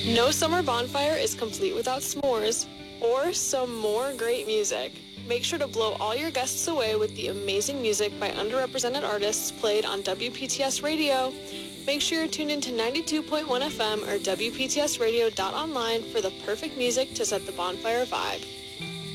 No summer bonfire is complete without s'mores or some more great music. Make sure to blow all your guests away with the amazing music by underrepresented artists played on WPTS Radio. Make sure you're tuned into 92.1 FM or WPTSradio.online for the perfect music to set the bonfire vibe.